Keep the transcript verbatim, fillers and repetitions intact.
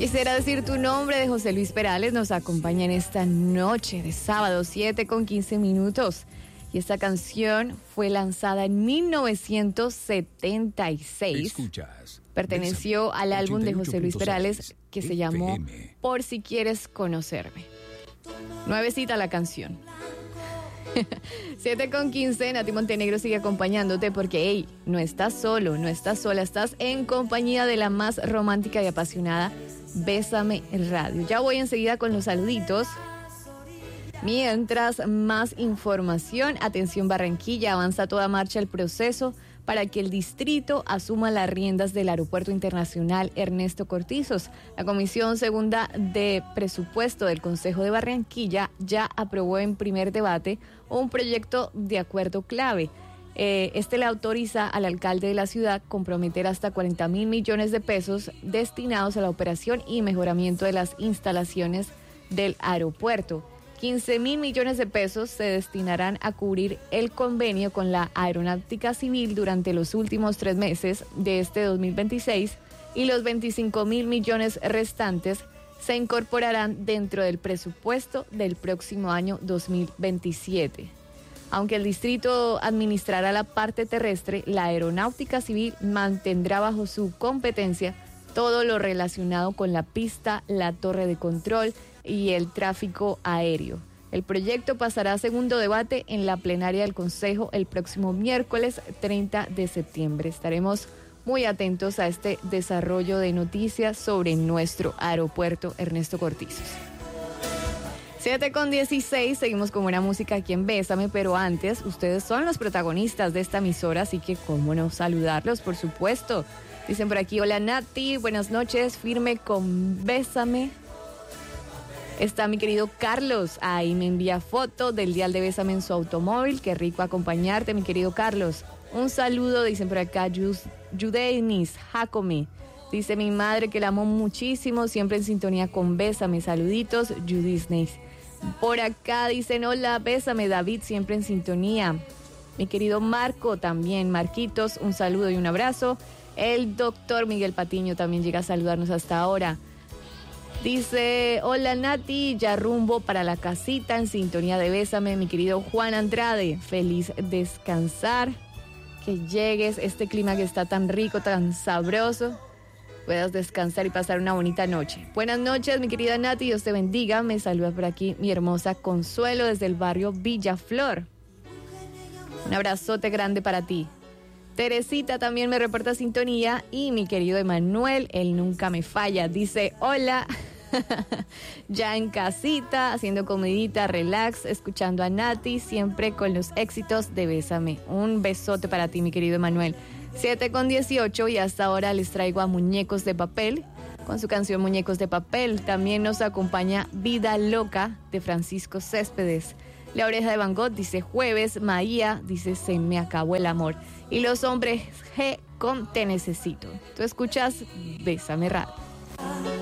Quisiera decir tu nombre de José Luis Perales. Nos acompaña en esta noche de sábado, siete con quince minutos. Y esta canción fue lanzada en mil novecientos setenta y seis. Escuchas. Perteneció Bésame, al álbum de José Luis Perales ochenta y ocho punto seis que se F llamó M. Por si quieres conocerme. Nuevecita la canción. siete con quince, Nati Montenegro sigue acompañándote porque, hey, no estás solo, no estás sola, estás en compañía de la más romántica y apasionada Bésame Radio. Ya voy enseguida con los saluditos. Mientras, más información. Atención Barranquilla, avanza a toda marcha el proceso para que el distrito asuma las riendas del Aeropuerto Internacional Ernesto Cortizos. La Comisión Segunda de Presupuesto del Consejo de Barranquilla ya aprobó en primer debate un proyecto de acuerdo clave. Eh, este le autoriza al alcalde de la ciudad comprometer hasta cuarenta mil millones de pesos destinados a la operación y mejoramiento de las instalaciones del aeropuerto. quince mil millones de pesos se destinarán a cubrir el convenio con la Aeronáutica Civil durante los últimos tres meses de este dos mil veintiséis y los veinticinco mil millones restantes se incorporarán dentro del presupuesto del próximo año dos mil veintisiete. Aunque el distrito administrará la parte terrestre, la Aeronáutica Civil mantendrá bajo su competencia todo lo relacionado con la pista, la torre de control y el tráfico aéreo. El proyecto pasará a segundo debate en la plenaria del Consejo el próximo miércoles treinta de septiembre. Estaremos muy atentos a este desarrollo de noticias sobre nuestro aeropuerto Ernesto Cortizos. siete con dieciséis, seguimos con buena música aquí en Bésame, pero antes, ustedes son los protagonistas de esta emisora, así que cómo no saludarlos, por supuesto. Dicen por aquí, hola Nati, buenas noches, firme con Bésame. Está mi querido Carlos, ahí me envía foto del dial de Bésame en su automóvil, qué rico acompañarte, mi querido Carlos. Un saludo, dicen por acá, Judenis Jacome. Dice mi madre que la amo muchísimo, siempre en sintonía con Bésame, saluditos, Judisneis. Por acá dicen, hola, Bésame, David, siempre en sintonía. Mi querido Marco también, Marquitos, un saludo y un abrazo. El doctor Miguel Patiño también llega a saludarnos hasta ahora. Dice, hola Nati, ya rumbo para la casita en sintonía de Bésame, mi querido Juan Andrade. Feliz descansar, que llegues, este clima que está tan rico, tan sabroso, puedas descansar y pasar una bonita noche. Buenas noches, mi querida Nati, Dios te bendiga. Me saluda por aquí mi hermosa Consuelo desde el barrio Villaflor. Un abrazote grande para ti. Teresita también me reporta sintonía y mi querido Emanuel, él nunca me falla, dice hola, ya en casita, haciendo comidita, relax, escuchando a Nati, siempre con los éxitos de Bésame. Un besote para ti, mi querido Emanuel. siete con dieciocho y hasta ahora les traigo a Muñecos de Papel con su canción Muñecos de Papel. También nos acompaña Vida Loca de Francisco Céspedes. La Oreja de Van Gogh dice jueves. Maía dice se me acabó el amor. Y Los Hombres G con Te Necesito. Tú escuchas Bésame Radio.